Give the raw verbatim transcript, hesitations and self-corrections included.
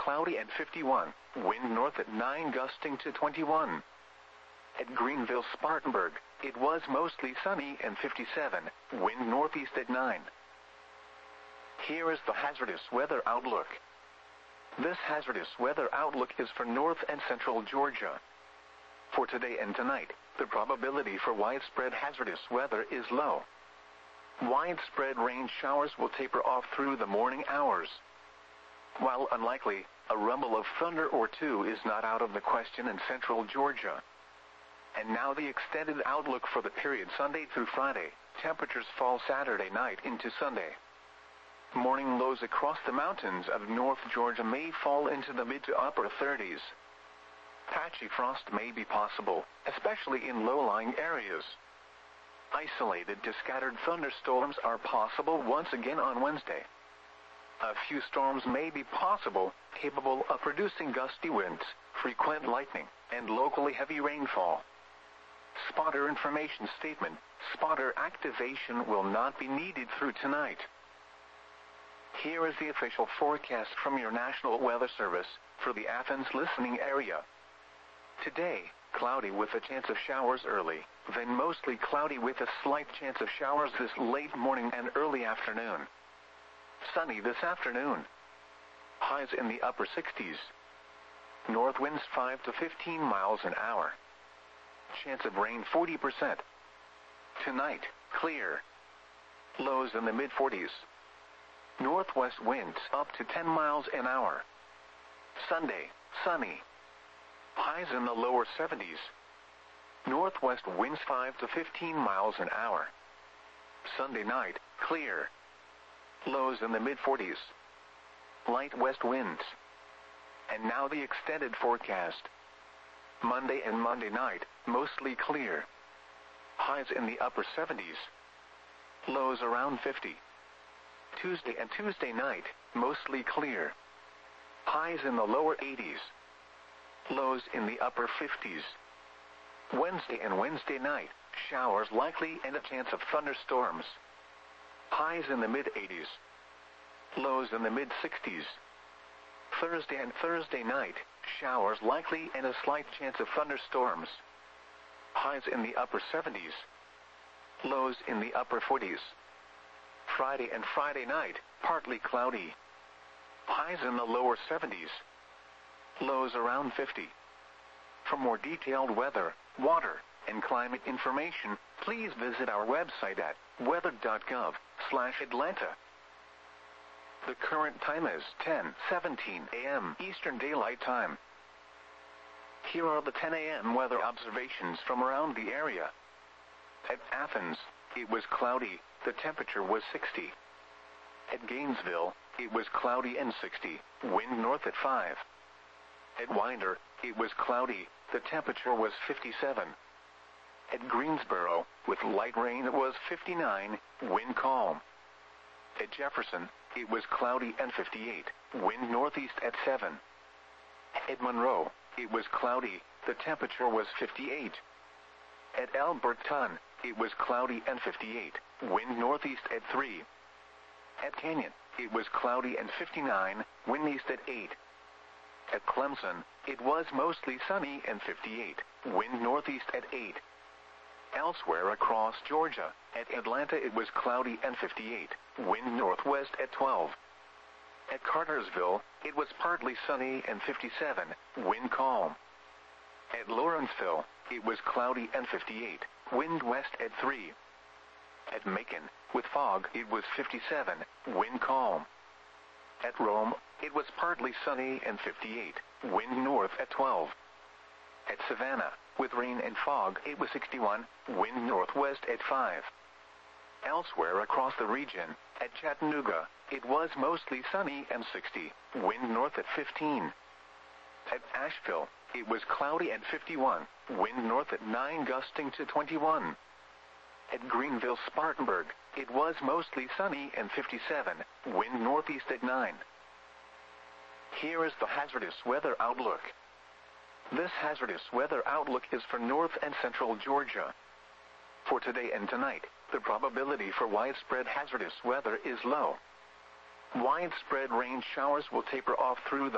cloudy and fifty-one, wind north at nine gusting to twenty-one. At Greenville Spartanburg, it was mostly sunny and fifty-seven, wind northeast at nine. Here is the hazardous weather outlook. This hazardous weather outlook is for north and central Georgia. For today and tonight, the probability for widespread hazardous weather is low. Widespread rain showers will taper off through the morning hours. While unlikely, a rumble of thunder or two is not out of the question in central Georgia. And now the extended outlook for the period Sunday through Friday. Temperatures fall Saturday night into Sunday. Morning lows across the mountains of North Georgia may fall into the mid to upper thirties. Patchy frost may be possible, especially in low-lying areas. Isolated to scattered thunderstorms are possible once again on Wednesday. A few storms may be possible, capable of producing gusty winds, frequent lightning, and locally heavy rainfall. Spotter information statement: spotter activation will not be needed through tonight. Here is the official forecast from your National Weather Service for the Athens listening area. Today, cloudy with a chance of showers early, then mostly cloudy with a slight chance of showers this late morning and early afternoon. Sunny this afternoon. Highs in the upper sixties. North winds five to fifteen miles an hour. Chance of rain forty percent. Tonight, clear. Lows in the mid forties. Northwest winds up to ten miles an hour. Sunday, sunny. Highs in the lower seventies. Northwest winds five to fifteen miles an hour. Sunday night, clear. Lows in the mid forties. Light west winds. And now the extended forecast. Monday and Monday night, mostly clear. Highs in the upper seventies. Lows around fifty. Tuesday and Tuesday night, mostly clear. Highs in the lower eighties. Lows in the upper fifties. Wednesday and Wednesday night, showers likely and a chance of thunderstorms. Highs in the mid eighties. Lows in the mid sixties. Thursday and Thursday night, showers likely and a slight chance of thunderstorms. Highs in the upper seventies. Lows in the upper forties. Friday and Friday night, partly cloudy. Highs in the lower seventies. Lows around fifty. For more detailed weather, water, and climate information, please visit our website at weather dot gov slash Atlanta. The current time is ten seventeen a m Eastern Daylight Time. Here are the ten a m weather observations from around the area. At Athens, it was cloudy, the temperature was sixty. At Gainesville, it was cloudy and sixty, wind north at five. At Winder, it was cloudy, the temperature was fifty-seven. At Greensboro, with light rain it was fifty-nine, wind calm. At Jefferson, it was cloudy and fifty-eight, wind northeast at seven. At Monroe, it was cloudy, the temperature was fifty-eight. At Alberton, it was cloudy and fifty-eight, wind northeast at three. At Canyon, it was cloudy and fifty-nine, wind east at eight. At Clemson, it was mostly sunny and fifty-eight, wind northeast at eight. Elsewhere across Georgia, at Atlanta it was cloudy and fifty-eight, wind northwest at twelve. At Cartersville, it was partly sunny and fifty-seven, wind calm. At Lawrenceville, it was cloudy and fifty-eight, wind west at three. At Macon, with fog it was fifty-seven, wind calm. At Rome, it was partly sunny and fifty-eight, wind north at twelve. At Savannah, with rain and fog it was sixty-one, wind northwest at five. Elsewhere across the region, at Chattanooga, it was mostly sunny and sixty, wind north at fifteen. At Asheville, it was cloudy and fifty-one, wind north at nine gusting to twenty-one. At Greenville Spartanburg, it was mostly sunny and fifty-seven, wind northeast at nine. Here is the hazardous weather outlook. This hazardous weather outlook is for north and central Georgia. For today and tonight, the probability for widespread hazardous weather is low. Widespread rain showers will taper off through the